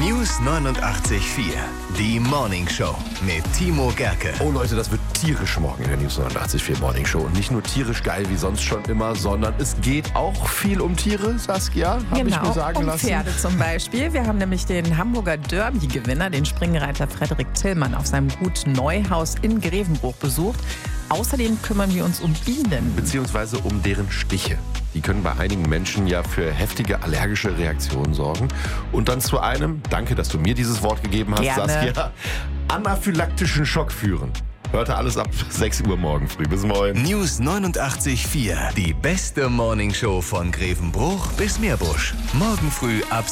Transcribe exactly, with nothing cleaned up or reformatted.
News neunundachtzig Komma vier. Die Morning Show mit Timo Gerke. Oh Leute, das wird tierisch morgen in der News neunundachtzig Komma vier Morning Show. Und nicht nur tierisch geil wie sonst schon immer, sondern es geht auch viel um Tiere, Saskia, habe genau, ich mir sagen um lassen. Pferde zum Beispiel. Wir haben nämlich den Hamburger Derby-Gewinner, den Springreiter Frederik Tillmann, auf seinem Gut Neuhaus in Grevenbruch besucht. Außerdem kümmern wir uns um Bienen. Beziehungsweise um deren Stiche. Die können bei einigen Menschen ja für heftige allergische Reaktionen sorgen. Und dann zu einem, danke, dass du mir dieses Wort gegeben hast, Gerne. Saskia, anaphylaktischen Schock führen. Hörte alles ab sechs Uhr morgen früh. Bis morgen. News neunundachtzig Komma vier. Die beste Morning Show von Grevenbruch bis Meerbusch. Morgen früh ab